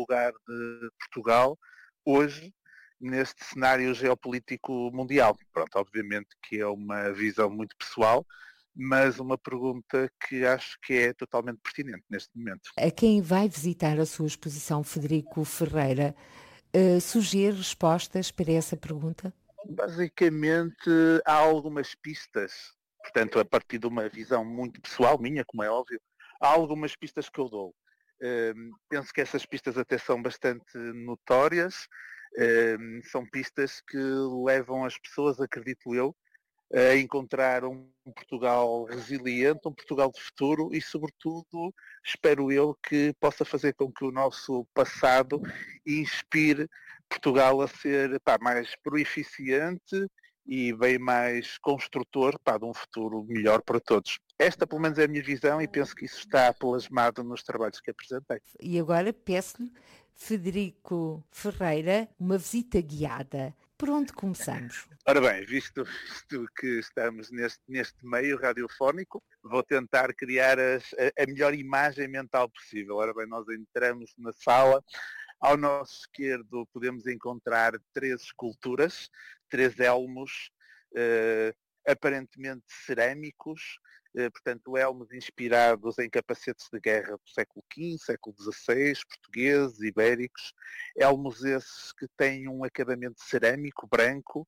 lugar de Portugal hoje neste cenário geopolítico mundial. Pronto, obviamente que é uma visão muito pessoal, mas uma pergunta que acho que é totalmente pertinente neste momento. A quem vai visitar a sua exposição, Frederico Ferreira, sugere respostas para essa pergunta? Basicamente, há algumas pistas, portanto, a partir de uma visão muito pessoal minha, como é óbvio, há algumas pistas que eu dou. Penso que essas pistas até são bastante notórias, são pistas que levam as pessoas, acredito eu, a encontrar um Portugal resiliente, um Portugal de futuro e, sobretudo, espero eu que possa fazer com que o nosso passado inspire Portugal a ser mais proeficiente e bem mais construtor de um futuro melhor para todos. Esta, pelo menos, é a minha visão e penso que isso está plasmado nos trabalhos que apresentei. E agora peço-lhe, Frederico Ferreira, uma visita guiada. Por onde começamos? Ora bem, visto que estamos neste meio radiofónico, vou tentar criar a melhor imagem mental possível. Ora bem, nós entramos na sala, ao nosso esquerdo podemos encontrar 3 esculturas, 3 elmos, aparentemente cerâmicos, portanto elmos inspirados em capacetes de guerra do século XV, século XVI, portugueses, ibéricos, elmos esses que têm um acabamento cerâmico, branco,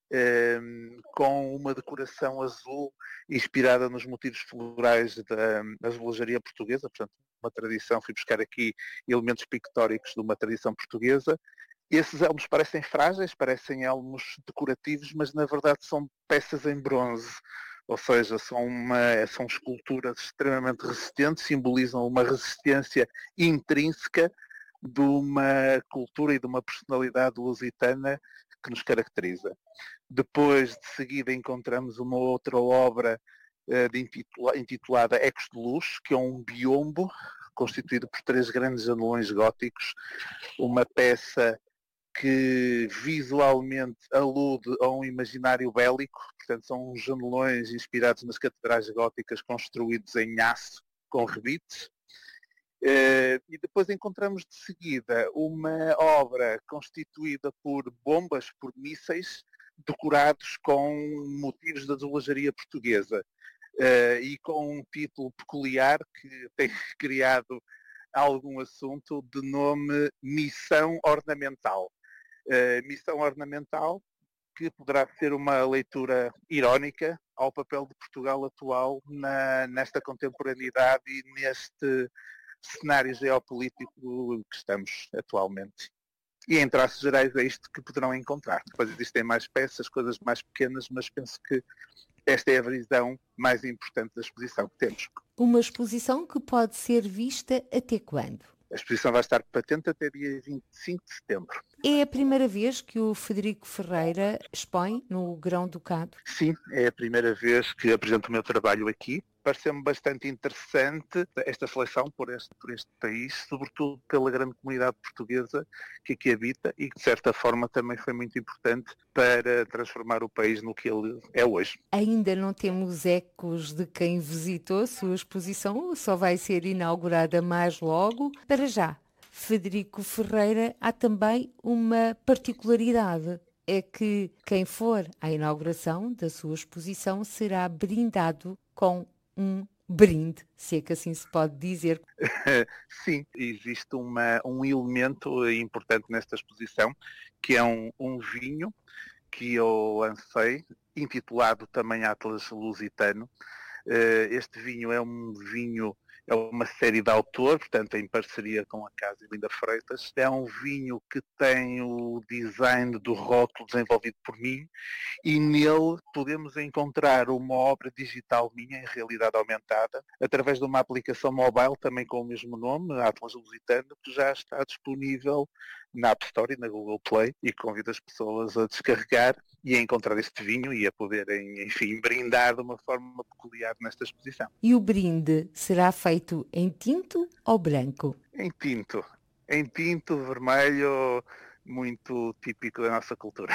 com uma decoração azul inspirada nos motivos florais da azulejaria portuguesa, portanto uma tradição, fui buscar aqui elementos pictóricos de uma tradição portuguesa. Esses elmos parecem frágeis, parecem elmos decorativos, mas na verdade são peças em bronze, ou seja, são esculturas extremamente resistentes, simbolizam uma resistência intrínseca de uma cultura e de uma personalidade lusitana que nos caracteriza. Depois, de seguida, encontramos uma outra obra intitulada Ecos de Luz, que é um biombo constituído por 3 grandes janelões góticos, uma peça que visualmente alude a um imaginário bélico, portanto são uns janelões inspirados nas catedrais góticas construídos em aço com rebites. E depois encontramos de seguida uma obra constituída por bombas, por mísseis, decorados com motivos da azulejaria portuguesa. E com um título peculiar que tem criado algum assunto de nome Missão Ornamental. Missão Ornamental que poderá ser uma leitura irónica ao papel de Portugal atual nesta contemporaneidade e neste cenário geopolítico que estamos atualmente. E em traços gerais é isto que poderão encontrar. Depois existem mais peças, coisas mais pequenas, mas penso que esta é a visão mais importante da exposição que temos. Uma exposição que pode ser vista até quando? A exposição vai estar patente até dia 25 de setembro. É a primeira vez que o Frederico Ferreira expõe no Grão-Ducado? Sim, é a primeira vez que apresento o meu trabalho aqui. Pareceu-me bastante interessante esta seleção por este país, sobretudo pela grande comunidade portuguesa que aqui habita e que de certa forma também foi muito importante para transformar o país no que ele é hoje. Ainda não temos ecos de quem visitou a sua exposição, só vai ser inaugurada mais logo. Para já, Frederico Ferreira, há também uma particularidade. É que quem for à inauguração da sua exposição será brindado com um brinde, se é que assim se pode dizer. Sim, existe um elemento importante nesta exposição, que é um vinho que eu lancei, intitulado também Atlas Lusitano. Este vinho é um vinho, é uma série de autor, portanto em parceria com a Casa Linda Freitas. É um vinho que tem o design do rótulo desenvolvido por mim e nele podemos encontrar uma obra digital minha em realidade aumentada através de uma aplicação mobile também com o mesmo nome, Atlas Lusitano, que já está disponível na App Store e na Google Play e convido as pessoas a descarregar e a encontrar este vinho e a poderem, enfim, brindar de uma forma peculiar nesta exposição. E o brinde será feito em tinto ou branco? Em tinto, vermelho, muito típico da nossa cultura.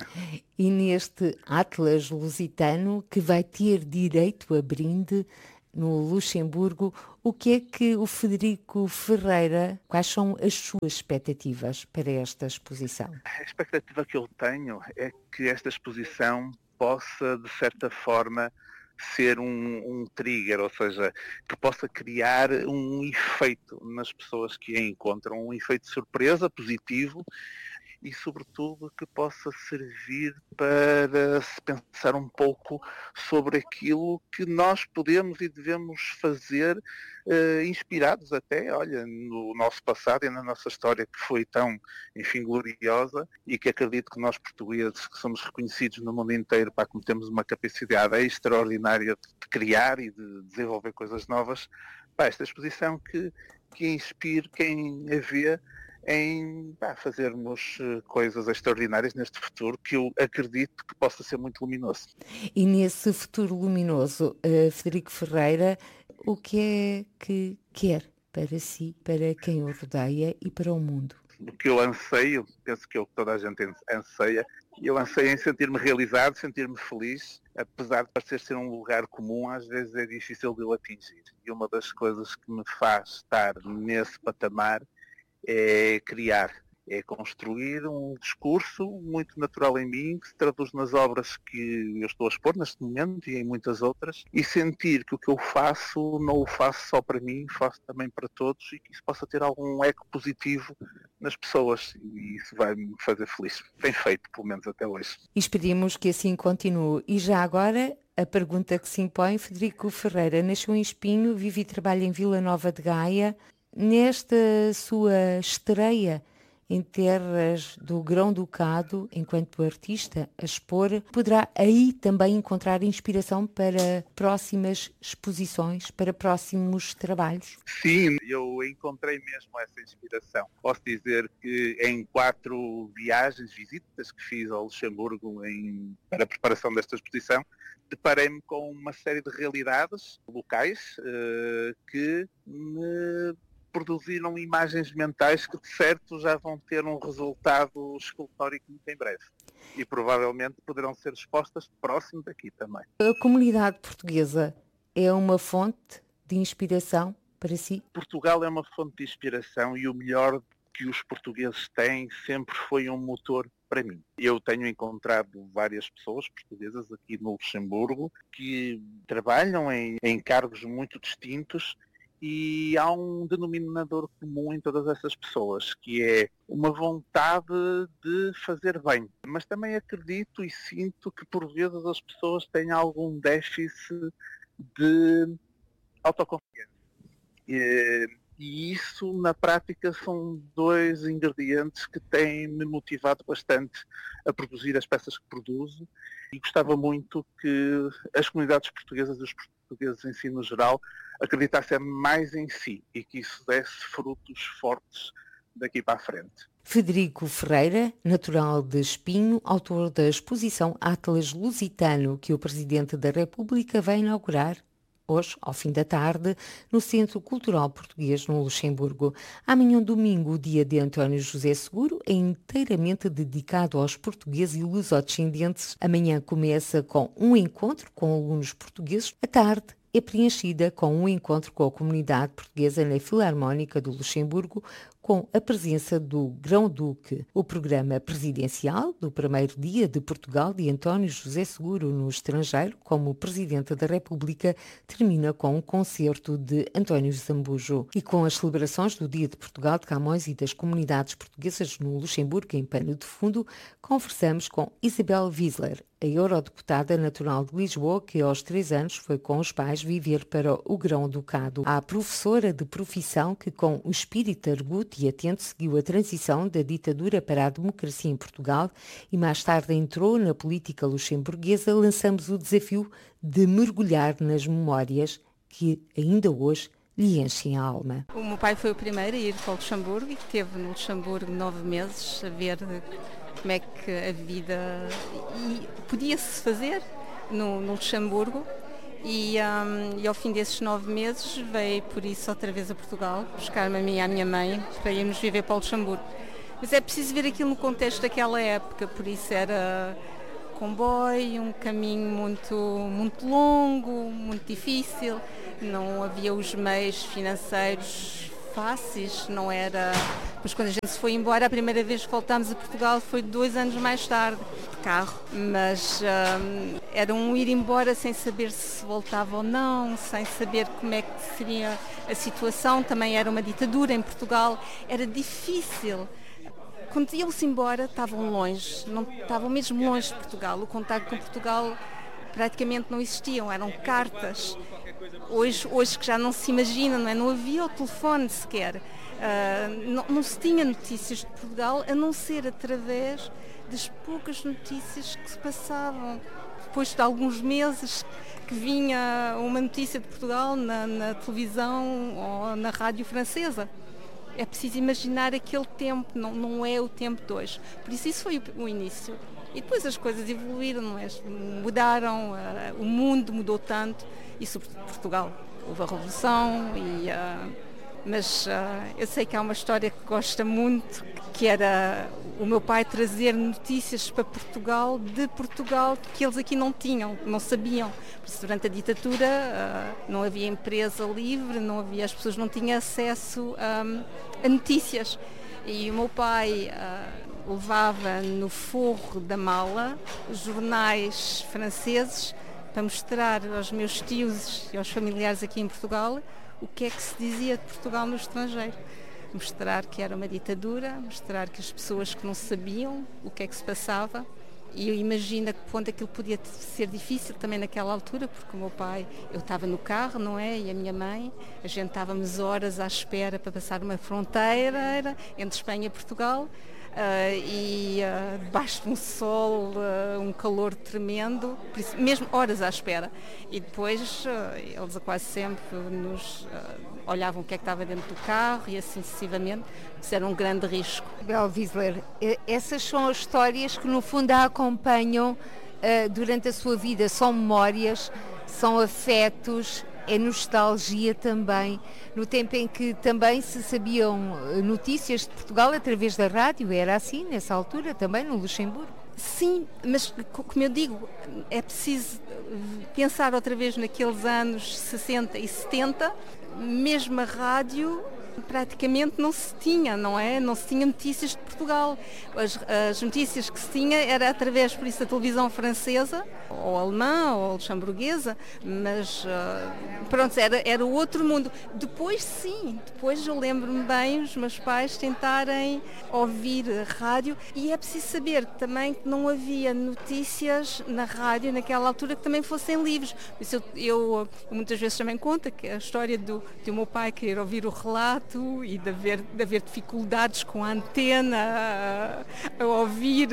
E neste Atlas Lusitano, que vai ter direito a brinde, no Luxemburgo. O que é que o Frederico Ferreira, quais são as suas expectativas para esta exposição? A expectativa que eu tenho é que esta exposição possa, de certa forma, ser um trigger, ou seja, que possa criar um efeito nas pessoas que a encontram, um efeito de surpresa positivo e, sobretudo, que possa servir para se pensar um pouco sobre aquilo que nós podemos e devemos fazer, inspirados até, olha, no nosso passado e na nossa história que foi tão, enfim, gloriosa e que acredito que nós portugueses, que somos reconhecidos no mundo inteiro, para que temos uma capacidade extraordinária de criar e de desenvolver coisas novas, para esta exposição que inspire quem a vê em fazermos coisas extraordinárias neste futuro que eu acredito que possa ser muito luminoso. E nesse futuro luminoso, Frederico Ferreira, o que é que quer para si, para quem o rodeia e para o mundo? O que eu anseio, penso que é o que toda a gente anseia, eu anseio em sentir-me realizado, sentir-me feliz, apesar de parecer ser um lugar comum, às vezes é difícil de o atingir. E uma das coisas que me faz estar nesse patamar é criar, é construir um discurso muito natural em mim, que se traduz nas obras que eu estou a expor neste momento e em muitas outras, e sentir que o que eu faço não o faço só para mim, faço também para todos e que isso possa ter algum eco positivo nas pessoas e isso vai me fazer feliz. Tem feito, pelo menos até hoje. E esperemos que assim continue. E já agora, a pergunta que se impõe, Frederico Ferreira nasceu em Espinho, vive e trabalha em Vila Nova de Gaia. Nesta sua estreia em terras do Grão-Ducado, enquanto artista a expor, poderá aí também encontrar inspiração para próximas exposições, para próximos trabalhos? Sim, eu encontrei mesmo essa inspiração. Posso dizer que em 4 viagens, visitas que fiz ao Luxemburgo para a preparação desta exposição, deparei-me com uma série de realidades locais que me produziram imagens mentais que de certo já vão ter um resultado escultórico muito em breve. E provavelmente poderão ser expostas próximo daqui também. A comunidade portuguesa é uma fonte de inspiração para si? Portugal é uma fonte de inspiração e o melhor que os portugueses têm sempre foi um motor para mim. Eu tenho encontrado várias pessoas portuguesas aqui no Luxemburgo que trabalham em cargos muito distintos e há um denominador comum em todas essas pessoas, que é uma vontade de fazer bem. Mas também acredito e sinto que por vezes as pessoas têm algum déficit de autoconfiança. E isso, na prática, são 2 ingredientes que têm-me motivado bastante a produzir as peças que produzo e gostava muito que as comunidades portuguesas e os portugueses em si, no geral, acreditassem mais em si e que isso desse frutos fortes daqui para a frente. Frederico Ferreira, natural de Espinho, autor da exposição Atlas Lusitano, que o Presidente da República vai inaugurar hoje, ao fim da tarde, no Centro Cultural Português, no Luxemburgo. Amanhã, domingo, o dia de António José Seguro é inteiramente dedicado aos portugueses e lusodescendentes. Amanhã começa com um encontro com alunos portugueses. À tarde é preenchida com um encontro com a comunidade portuguesa na Filarmónica do Luxemburgo, com a presença do Grão-Duque. O programa presidencial do primeiro dia de Portugal de António José Seguro no estrangeiro, como Presidente da República, termina com um concerto de António Zambujo. E com as celebrações do Dia de Portugal de Camões e das comunidades portuguesas no Luxemburgo, em pano de fundo, conversamos com Isabel Wiesler, a eurodeputada natural de Lisboa, que aos 3 anos foi com os pais viver para o Grão-Ducado. A professora de profissão que, com o espírito arguto e atento, seguiu a transição da ditadura para a democracia em Portugal e mais tarde entrou na política luxemburguesa, lançamos o desafio de mergulhar nas memórias que ainda hoje lhe enchem a alma. O meu pai foi o primeiro a ir para o Luxemburgo e esteve no Luxemburgo 9 meses a ver como é que a vida podia-se fazer no Luxemburgo e ao fim desses 9 meses veio por isso outra vez a Portugal buscar-me a mim e à minha mãe para irmos viver para o Luxemburgo. Mas é preciso ver aquilo no contexto daquela época, por isso era comboio, um caminho muito longo, muito difícil, não havia os meios financeiros fáceis, não era... Mas quando a gente se foi embora, a primeira vez que voltámos a Portugal foi 2 anos mais tarde, de carro. Mas era um ir embora sem saber se voltava ou não, sem saber como é que seria a situação. Também era uma ditadura em Portugal, era difícil. Quando iam-se embora, estavam longe, não, estavam mesmo longe de Portugal. O contacto com Portugal praticamente não existiam, eram cartas. Hoje que já não se imagina, não é? Não havia o telefone sequer. Não se tinha notícias de Portugal, a não ser através das poucas notícias que se passavam. Depois de alguns meses que vinha uma notícia de Portugal na televisão ou na rádio francesa. É preciso imaginar aquele tempo, não é o tempo de hoje. Por isso foi o início. E depois as coisas evoluíram, não é? Mudaram, o mundo mudou tanto, e sobretudo Portugal. Houve a Revolução, mas eu sei que há uma história que gosto muito, que era o meu pai trazer notícias para Portugal, de Portugal, que eles aqui não tinham, não sabiam. Por isso, durante a ditadura não havia empresa livre, as pessoas não tinham acesso a notícias. E o meu pai levava no forro da mala jornais franceses para mostrar aos meus tios e aos familiares aqui em Portugal o que é que se dizia de Portugal no estrangeiro. Mostrar que era uma ditadura, mostrar que as pessoas que não sabiam o que é que se passava. E eu imagino que ponto aquilo podia ser difícil também naquela altura, porque o meu pai, eu estava no carro, não é? E a minha mãe, a gente estávamos horas à espera para passar uma fronteira entre Espanha e Portugal. Debaixo de um sol, um calor tremendo, por isso, mesmo horas à espera. E depois eles quase sempre nos olhavam o que é que estava dentro do carro e assim sucessivamente. Isso era um grande risco. Isabel Wiesler, essas são as histórias que no fundo a acompanham durante a sua vida, são memórias, são afetos, é nostalgia também, no tempo em que também se sabiam notícias de Portugal através da rádio, era assim nessa altura também no Luxemburgo? Sim, mas como eu digo, é preciso pensar outra vez naqueles anos 60 e 70, mesmo a rádio praticamente não se tinha, não é? Não se tinha notícias de Portugal. As notícias que se tinha era através, por isso, da televisão francesa, ou alemã, ou luxemburguesa, mas pronto, era outro mundo. Depois sim, depois eu lembro-me bem os meus pais tentarem ouvir a rádio, e é preciso saber também que não havia notícias na rádio naquela altura que também fossem livres. Por isso eu muitas vezes também conto que a história do meu pai querer ouvir o relato e de haver dificuldades com a antena, a ouvir,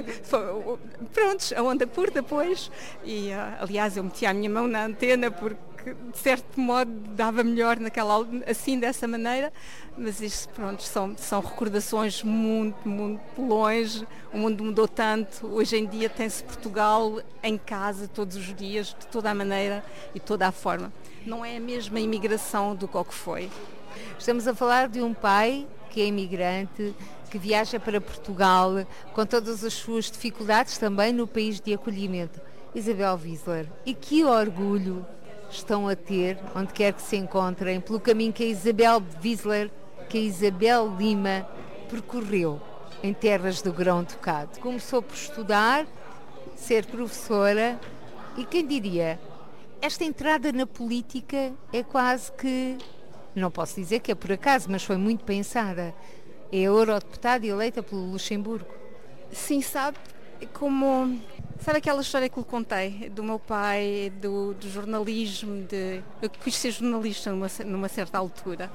prontos, a onda curta depois. E, aliás, eu metia a minha mão na antena porque, de certo modo, dava melhor assim, dessa maneira. Mas isto, pronto, são recordações muito, muito longe. O mundo mudou tanto. Hoje em dia tem-se Portugal em casa todos os dias, de toda a maneira e toda a forma. Não é a mesma imigração do que foi. Estamos a falar de um pai que é imigrante, que viaja para Portugal, com todas as suas dificuldades também no país de acolhimento. Isabel Wiesler, e que orgulho estão a ter, onde quer que se encontrem, pelo caminho que a Isabel Wiesler, que a Isabel Lima percorreu em terras do Grão-Ducado. Começou por estudar, ser professora e, quem diria, esta entrada na política é quase que, não posso dizer que é por acaso, mas foi muito pensada. É eurodeputada eleita pelo Luxemburgo. Sim, sabe aquela história que lhe contei do meu pai, do jornalismo, eu quis ser jornalista numa certa altura.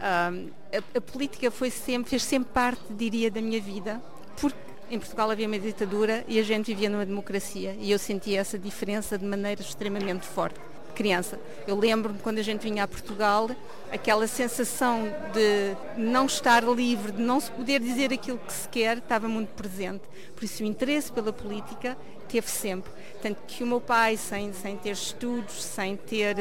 A política fez sempre parte, diria, da minha vida, porque em Portugal havia uma ditadura e a gente vivia numa democracia, e eu sentia essa diferença de maneira extremamente forte. Criança. Eu lembro-me quando a gente vinha a Portugal, aquela sensação de não estar livre, de não se poder dizer aquilo que se quer, estava muito presente. Por isso o interesse pela política teve sempre. Tanto que o meu pai, sem ter estudos, sem ter,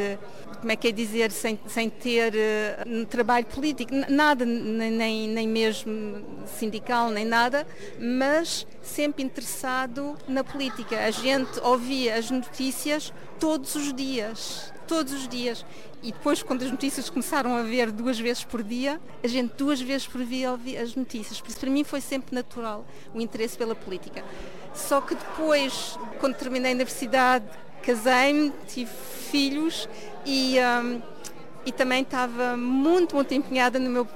sem ter trabalho político, nada, nem mesmo sindical, nem nada, mas sempre interessado na política. A gente ouvia as notícias todos os dias. todos os dias. E depois, quando as notícias começaram a ver 2 vezes por dia, a gente 2 vezes por dia ouvia as notícias. Por isso, para mim, foi sempre natural o interesse pela política. Só que depois, quando terminei a universidade, casei-me, tive filhos e também estava muito empenhada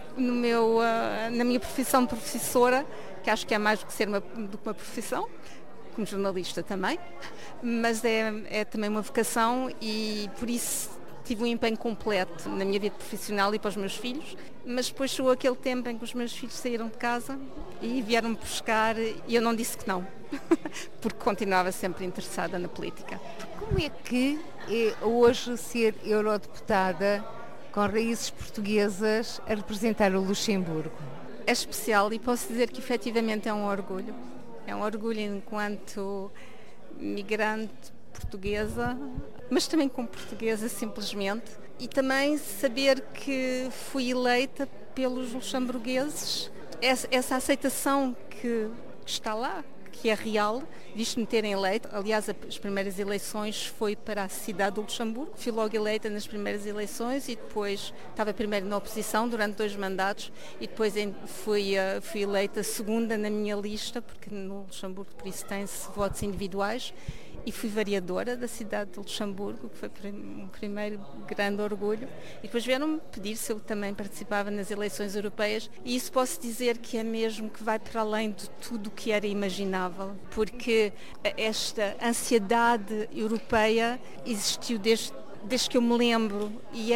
na minha profissão de professora, que acho que é mais do que do que uma profissão, como jornalista também, mas é também uma vocação e por isso tive um empenho completo na minha vida profissional e para os meus filhos, mas depois chegou aquele tempo em que os meus filhos saíram de casa e vieram-me buscar e eu não disse que não, porque continuava sempre interessada na política. Como é que é hoje ser eurodeputada com raízes portuguesas a representar o Luxemburgo? É especial e posso dizer que efetivamente é um orgulho. É um orgulho enquanto migrante portuguesa, mas também como portuguesa simplesmente. E também saber que fui eleita pelos luxemburgueses. Essa aceitação que está lá, que é real, visto-me terem eleito. Aliás, as primeiras eleições foi para a cidade do Luxemburgo. Fui logo eleita nas primeiras eleições e depois estava primeiro na oposição durante 2 mandatos e depois fui eleita segunda na minha lista, porque no Luxemburgo por isso tem-se votos individuais. E fui vereadora da cidade de Luxemburgo, que foi um primeiro grande orgulho. E depois vieram-me pedir se eu também participava nas eleições europeias. E isso posso dizer que é mesmo que vai para além de tudo o que era imaginável. Porque esta ansiedade europeia existiu desde que eu me lembro. E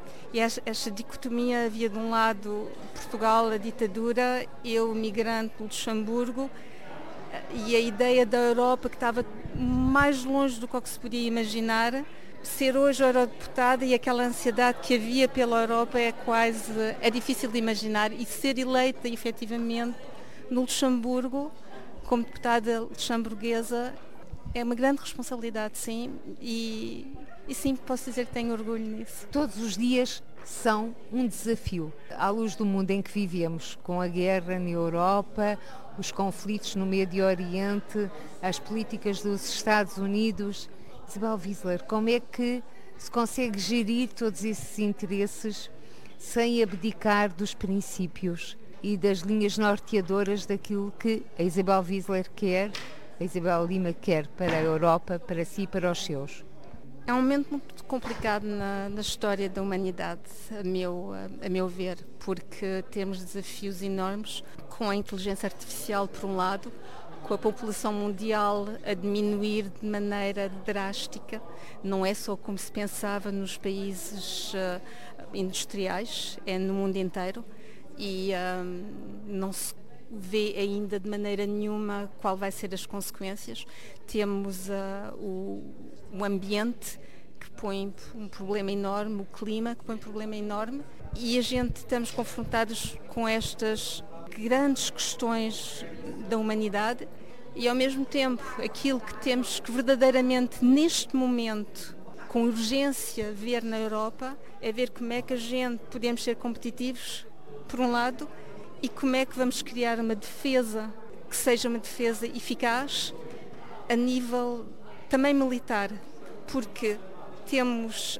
esta dicotomia havia de um lado Portugal, a ditadura, eu migrante do Luxemburgo, e a ideia da Europa que estava mais longe do que se podia imaginar. Ser hoje eurodeputada e aquela ansiedade que havia pela Europa é difícil de imaginar, e ser eleita efetivamente no Luxemburgo como deputada luxemburguesa é uma grande responsabilidade, sim, e sim, posso dizer que tenho orgulho nisso. Todos os dias são um desafio, à luz do mundo em que vivemos, com a guerra na Europa, os conflitos no Médio Oriente, as políticas dos Estados Unidos. Isabel Wieseler, como é que se consegue gerir todos esses interesses sem abdicar dos princípios e das linhas norteadoras daquilo que a Isabel Wieseler quer, a Isabel Lima quer para a Europa, para si e para os seus? É um momento muito complicado na história da humanidade, a meu ver, porque temos desafios enormes com a inteligência artificial, por um lado, com a população mundial a diminuir de maneira drástica. Não é só como se pensava nos países industriais, é no mundo inteiro, e não se vê ainda de maneira nenhuma qual vai ser as consequências. Temos o ambiente que põe um problema enorme, o clima que põe um problema enorme, e a gente estamos confrontados com estas grandes questões da humanidade e ao mesmo tempo aquilo que temos que verdadeiramente neste momento com urgência ver na Europa é ver como é que a gente podemos ser competitivos por um lado e como é que vamos criar uma defesa que seja uma defesa eficaz a nível também militar, porque temos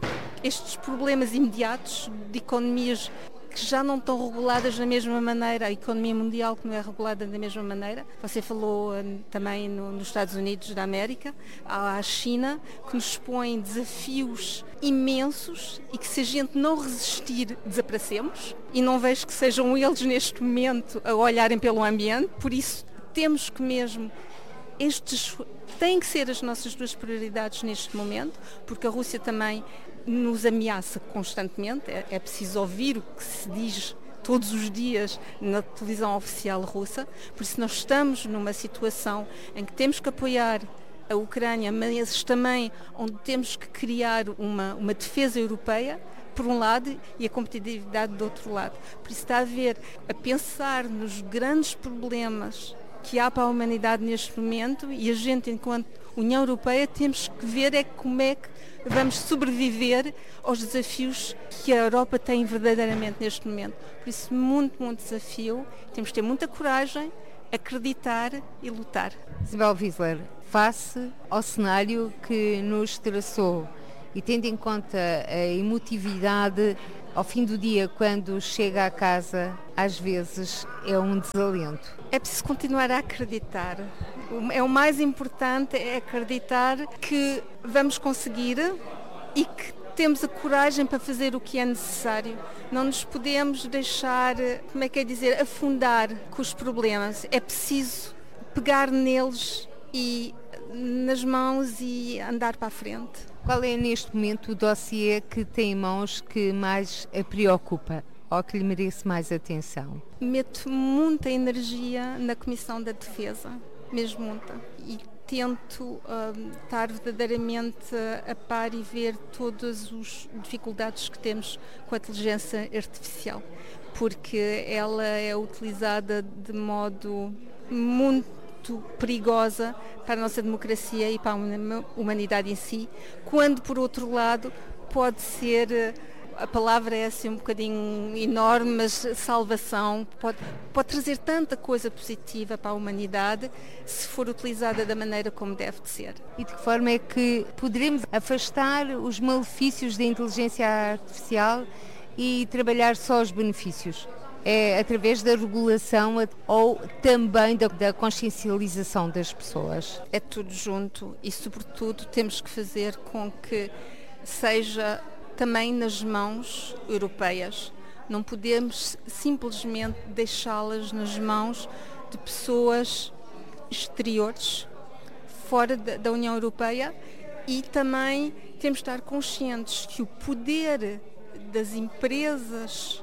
estes problemas imediatos de economias que já não estão reguladas da mesma maneira, a economia mundial que não é regulada da mesma maneira. Você falou também nos Estados Unidos da América, há a China, que nos põe desafios imensos e que se a gente não resistir, desaparecemos. E não vejo que sejam eles neste momento a olharem pelo ambiente, por isso temos que mesmo, estes têm que ser as nossas 2 prioridades neste momento, porque a Rússia também nos ameaça constantemente, é preciso ouvir o que se diz todos os dias na televisão oficial russa, por isso nós estamos numa situação em que temos que apoiar a Ucrânia, mas também onde temos que criar uma defesa europeia, por um lado, e a competitividade do outro lado. Por isso está a pensar nos grandes problemas que há para a humanidade neste momento, e a gente, enquanto União Europeia, temos que ver como é que vamos sobreviver aos desafios que a Europa tem verdadeiramente neste momento. Por isso, muito desafio. Temos que ter muita coragem, acreditar e lutar. Isabel Wieseler, face ao cenário que nos traçou e tendo em conta a emotividade, ao fim do dia, quando chega à casa, às vezes é um desalento. É preciso continuar a acreditar. O mais importante é acreditar que vamos conseguir e que temos a coragem para fazer o que é necessário. Não nos podemos deixar, afundar com os problemas. É preciso pegar neles e nas mãos e andar para a frente. Qual é neste momento o dossiê que tem em mãos que mais a preocupa ou que lhe merece mais atenção? Meto muita energia na Comissão da Defesa, mesmo muita. E tento estar verdadeiramente a par e ver todas as dificuldades que temos com a inteligência artificial, porque ela é utilizada de modo muito perigosa para a nossa democracia e para a humanidade em si, quando por outro lado pode ser, a palavra é assim um bocadinho enorme, mas salvação, pode trazer tanta coisa positiva para a humanidade se for utilizada da maneira como deve de ser. E de que forma é que poderemos afastar os malefícios da inteligência artificial e trabalhar só os benefícios? É através da regulação ou também da consciencialização das pessoas? É tudo junto e, sobretudo, temos que fazer com que seja também nas mãos europeias. Não podemos simplesmente deixá-las nas mãos de pessoas exteriores, fora da União Europeia, e também temos de estar conscientes que o poder das empresas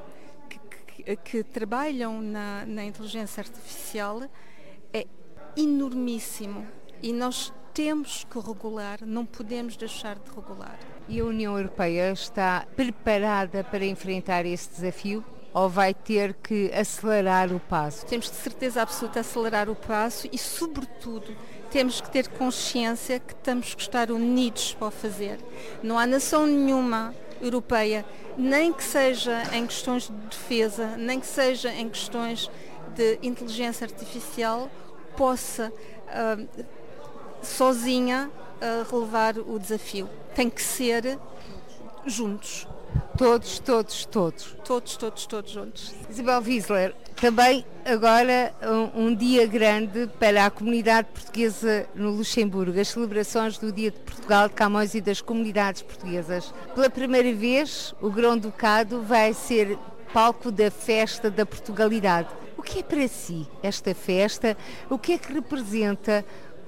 que trabalham na inteligência artificial é enormíssimo e nós temos que regular, não podemos deixar de regular. E a União Europeia está preparada para enfrentar esse desafio ou vai ter que acelerar o passo? Temos de certeza absoluta acelerar o passo e, sobretudo, temos que ter consciência que temos que estar unidos para o fazer. Não há nação nenhuma europeia, nem que seja em questões de defesa, nem que seja em questões de inteligência artificial, possa sozinha relevar o desafio. Tem que ser juntos. Todos juntos. Isabel Wiesler, também agora um dia grande para a comunidade portuguesa no Luxemburgo, as celebrações do Dia de Portugal, de Camões e das comunidades portuguesas. Pela primeira vez, o Grão-Ducado vai ser palco da festa da Portugalidade. O que é para si esta festa? O que é que representa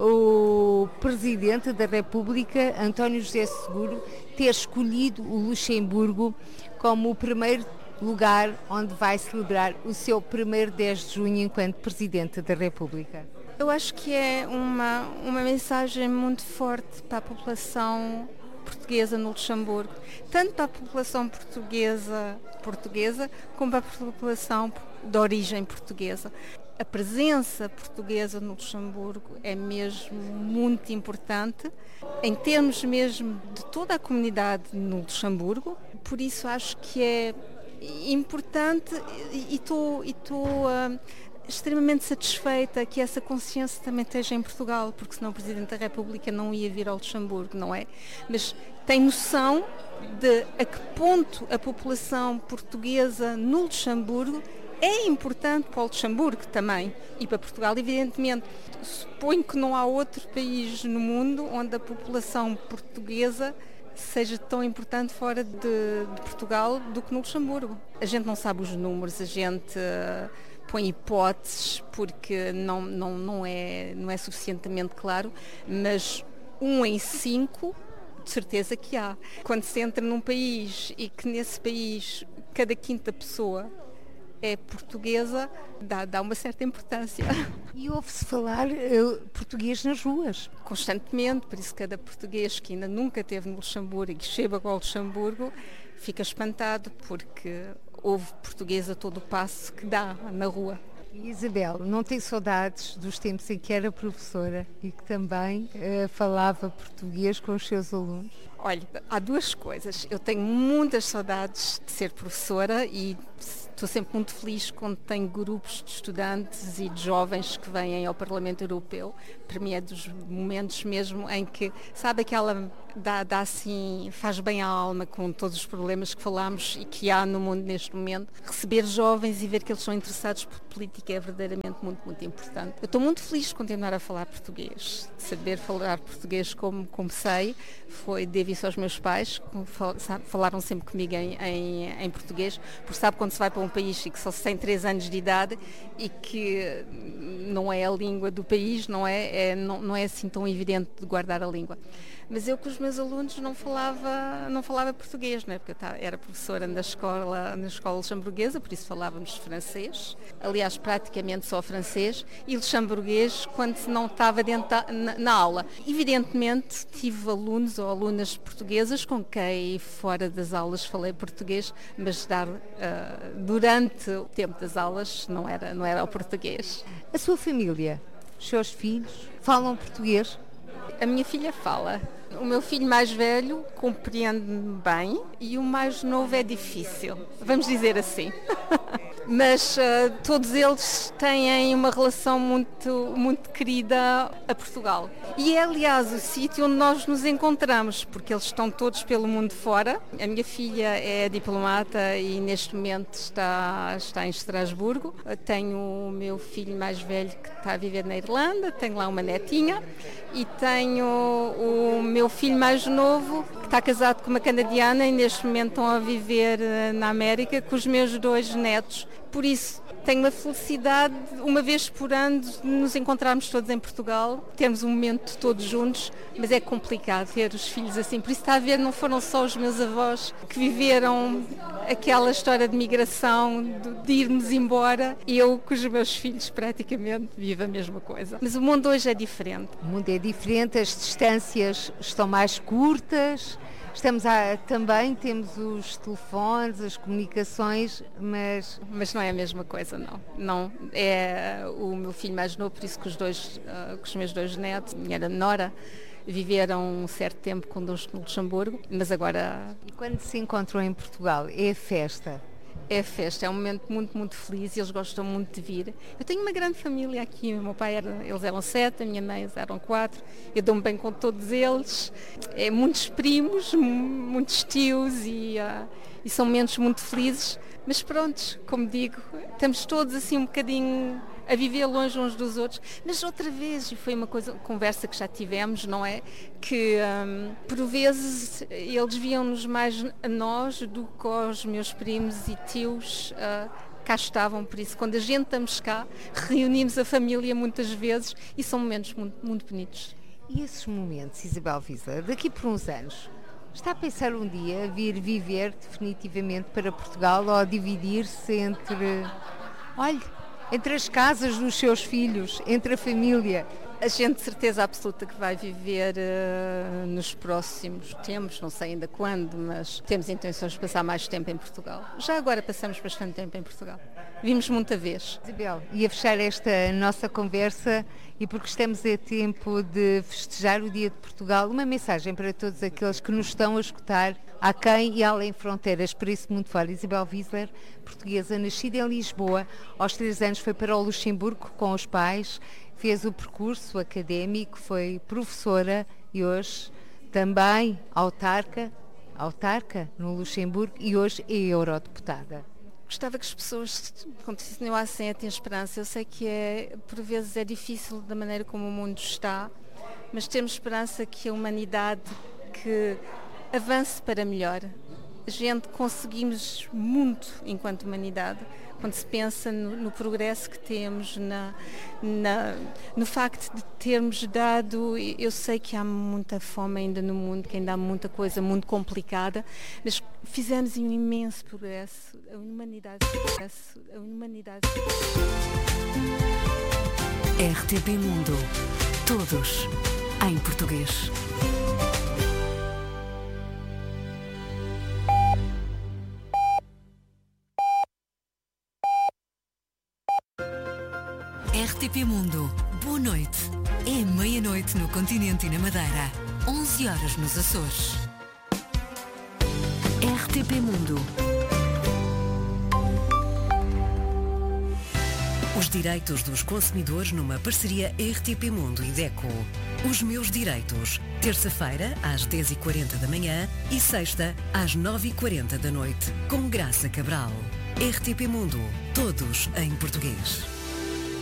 o Presidente da República, António José Seguro, ter escolhido o Luxemburgo como o primeiro lugar onde vai celebrar o seu primeiro 10 de junho enquanto Presidente da República? Eu acho que é uma mensagem muito forte para a população portuguesa no Luxemburgo, tanto para a população portuguesa como para a população de origem portuguesa. A presença portuguesa no Luxemburgo é mesmo muito importante, em termos mesmo de toda a comunidade no Luxemburgo, por isso acho que é importante e estou extremamente satisfeita que essa consciência também esteja em Portugal, porque senão o Presidente da República não ia vir ao Luxemburgo, não é? Mas tem noção de a que ponto a população portuguesa no Luxemburgo é importante para o Luxemburgo também e para Portugal, evidentemente. Suponho que não há outro país no mundo onde a população portuguesa seja tão importante fora de Portugal do que no Luxemburgo. A gente não sabe os números, a gente põe hipóteses porque não é suficientemente claro, mas 1 em 5 de certeza que há. Quando se entra num país e que nesse país cada quinta pessoa é portuguesa, dá uma certa importância. E ouve-se falar português nas ruas? Constantemente, por isso cada português que ainda nunca esteve no Luxemburgo e que chega ao Luxemburgo fica espantado, porque houve português a todo o passo que dá na rua. Isabel, não tem saudades dos tempos em que era professora e que também falava português com os seus alunos? Olha, há duas coisas. Eu tenho muitas saudades de ser professora e estou sempre muito feliz quando tenho grupos de estudantes e de jovens que vêm ao Parlamento Europeu. Para mim é dos momentos mesmo em que, sabe, aquela dá assim, faz bem à alma com todos os problemas que falámos e que há no mundo neste momento. Receber jovens e ver que eles são interessados por política é verdadeiramente muito, muito importante. Eu estou muito feliz de continuar a falar português, de saber falar português como comecei. Foi devido aos meus pais, que falaram sempre comigo em português, porque sabe quando se vai para um país e que só se tem 3 anos de idade e que não é a língua do país, não é assim tão evidente de guardar a língua. Mas eu com os meus alunos não falava português, não é? Porque eu era professora na escola luxemburguesa, por isso falávamos francês, aliás praticamente só francês, e luxemburguês quando não estava dentro na aula. Evidentemente tive alunos ou alunas portuguesas com quem fora das aulas falei português, mas durante o tempo das aulas não era o português. A sua família, os seus filhos, falam português? A minha filha fala. O meu filho mais velho compreende-me bem e o mais novo é difícil, vamos dizer assim. Mas todos eles têm uma relação muito, muito querida a Portugal. E é, aliás, o sítio onde nós nos encontramos, porque eles estão todos pelo mundo fora. A minha filha é diplomata e neste momento está em Estrasburgo. Eu tenho o meu filho mais velho que está a viver na Irlanda, tenho lá uma netinha e tenho o meu filho mais novo que está casado com uma canadiana e neste momento estão a viver na América com os meus 2 netos. Por isso, tenho a felicidade, uma vez por ano, de nos encontrarmos todos em Portugal, termos um momento todos juntos, mas é complicado ter os filhos assim. Por isso, está a ver, não foram só os meus avós que viveram aquela história de migração, de irmos embora, e eu com os meus filhos praticamente vivo a mesma coisa. Mas o mundo hoje é diferente. O mundo é diferente, as distâncias estão mais curtas. Também temos os telefones, as comunicações, mas não é a mesma coisa, não. Não é o meu filho mais novo, por isso que os meus 2 netos, minha nora, viveram um certo tempo connosco no Luxemburgo, mas agora... E quando se encontram em Portugal, é festa? É festa, é um momento muito, muito feliz e eles gostam muito de vir. Eu tenho uma grande família aqui, o meu pai eles eram 7, a minha mãe eram 4, eu dou-me bem com todos eles, muitos primos, muitos tios e são momentos muito felizes, mas pronto, como digo, estamos todos assim um bocadinho a viver longe uns dos outros, mas outra vez, e foi uma conversa que já tivemos, não é? Que por vezes eles viam-nos mais a nós do que aos meus primos e tios cá estavam, por isso quando a gente estamos cá, reunimos a família muitas vezes e são momentos muito, muito bonitos. E esses momentos, Isabel Wiesler, daqui por uns anos, está a pensar um dia vir viver definitivamente para Portugal ou dividir-se entre as casas dos seus filhos, entre a família? A gente de certeza absoluta que vai viver nos próximos tempos, não sei ainda quando, mas temos intenções de passar mais tempo em Portugal. Já agora passamos bastante tempo em Portugal. Vimos muita vez. Isabel, e a fechar esta nossa conversa, e porque estamos a tempo de festejar o Dia de Portugal, uma mensagem para todos aqueles que nos estão a escutar aquém e além fronteiras, por isso muito fora. Isabel Wiesler, portuguesa, nascida em Lisboa, aos 3 anos foi para o Luxemburgo com os pais, fez o percurso académico, foi professora e hoje também autarca no Luxemburgo e hoje é eurodeputada. Gostava que as pessoas continuassem a ter esperança. Eu sei que por vezes é difícil da maneira como o mundo está, mas temos esperança que a humanidade que avance para melhor. A gente conseguimos muito enquanto humanidade, quando se pensa no progresso que temos, no facto de termos dado, eu sei que há muita fome ainda no mundo, que ainda há muita coisa muito complicada, mas fizemos um imenso progresso, a humanidade. RTP Mundo, todos em português. RTP Mundo, boa noite. É meia-noite no continente e na Madeira, 11 horas nos Açores. RTP Mundo. Os direitos dos consumidores numa parceria RTP Mundo e DECO. Os meus direitos. Terça-feira, às 10h40 da manhã e sexta, às 9h40 da noite. Com Graça Cabral. RTP Mundo. Todos em português.